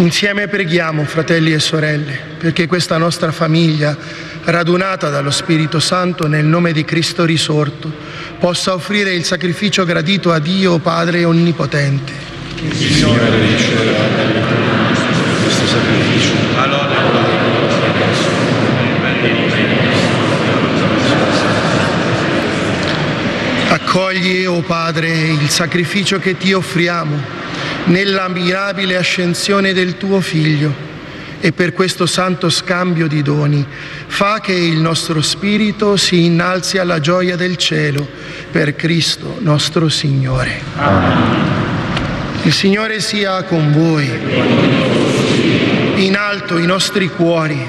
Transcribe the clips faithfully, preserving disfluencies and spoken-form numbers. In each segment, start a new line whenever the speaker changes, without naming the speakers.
Insieme preghiamo, fratelli e sorelle, perché questa nostra famiglia, radunata dallo Spirito Santo nel nome di Cristo risorto, possa offrire il sacrificio gradito a Dio Padre Onnipotente.
Il Signore riceverà questo sacrificio. Allora,
accogli, o Padre, il sacrificio che ti offriamo nella mirabile ascensione del tuo Figlio, e per questo santo scambio di doni fa che il nostro spirito si innalzi alla gioia del cielo per Cristo nostro Signore.
Amen.
Il Signore sia con voi. In alto i nostri cuori.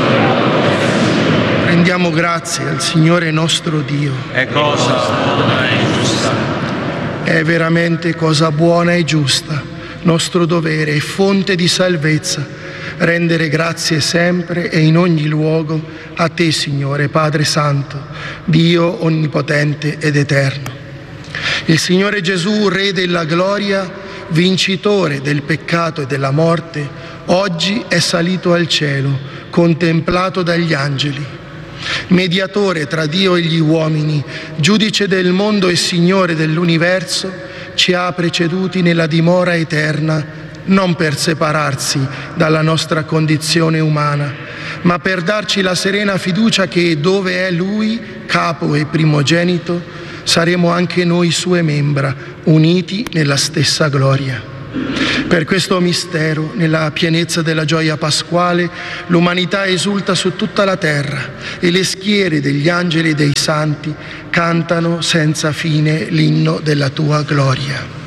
Rendiamo grazie al Signore nostro Dio.
È cosa buona e giusta.
È veramente cosa buona e giusta, nostro dovere e fonte di salvezza, rendere grazie sempre e in ogni luogo a te, Signore, Padre Santo, Dio onnipotente ed eterno. Il Signore Gesù, Re della gloria, vincitore del peccato e della morte, oggi è salito al cielo, contemplato dagli angeli. Mediatore tra Dio e gli uomini, giudice del mondo e Signore dell'universo, ci ha preceduti nella dimora eterna, non per separarsi dalla nostra condizione umana, ma per darci la serena fiducia che dove è Lui, capo e primogenito, saremo anche noi sue membra, uniti nella stessa gloria. Per questo mistero, nella pienezza della gioia pasquale, l'umanità esulta su tutta la terra e le schiere degli angeli e dei santi cantano senza fine l'inno della tua gloria.